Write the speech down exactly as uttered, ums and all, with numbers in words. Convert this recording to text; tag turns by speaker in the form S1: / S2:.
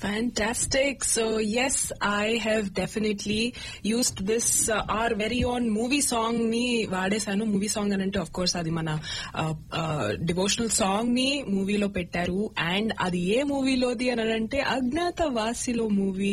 S1: Fantastic. So yes, I have definitely used this uh, our very own movie song ni వాడేశాను. Movie song అని అంటే of course అది మన devotional song ని మూవీలో పెట్టారు. అండ్ అది ఏ మూవీలోది అని అంటే అజ్ఞాతవాసిలో మూవీ